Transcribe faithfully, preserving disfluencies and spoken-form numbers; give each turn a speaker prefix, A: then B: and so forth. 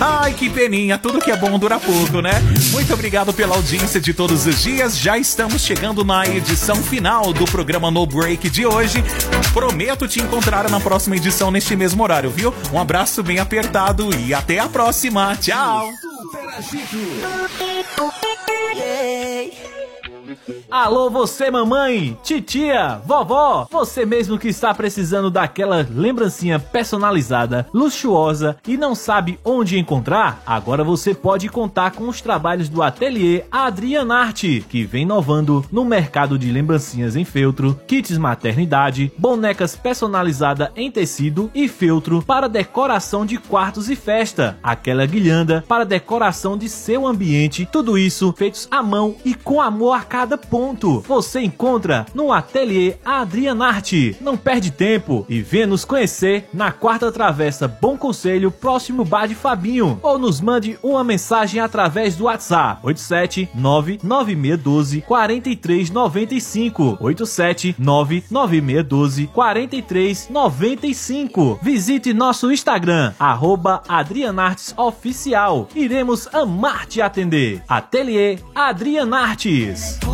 A: Ai, que peninha, tudo que é bom dura pouco, né? Muito obrigado pela audiência de todos os dias. Já estamos chegando na edição final do programa No Break de hoje. Prometo te encontrar na próxima edição neste mesmo horário, viu? Um abraço bem apertado e até a próxima. Tchau!
B: Alô, você mamãe, titia, vovó, você mesmo que está precisando daquela lembrancinha personalizada, luxuosa e não sabe onde encontrar? Agora você pode contar com os trabalhos do Ateliê Adrianarte, que vem inovando no mercado de lembrancinhas em feltro, kits maternidade, bonecas personalizadas em tecido e feltro para decoração de quartos e festa, aquela guirlanda para decoração de seu ambiente, tudo isso feitos à mão e com amor a cada ponto. Você encontra no Ateliê Adrianarte. Não perde tempo e venha nos conhecer na Quarta Travessa Bom Conselho, próximo Bar de Fabinho, ou nos mande uma mensagem através do WhatsApp oito sete nove nove seis um dois quatro três nove cinco oito sete nove nove seis um dois quatro três nove cinco. Visite nosso Instagram arroba Adrianartes Oficial. Iremos amar te atender. Ateliê Adrianartes.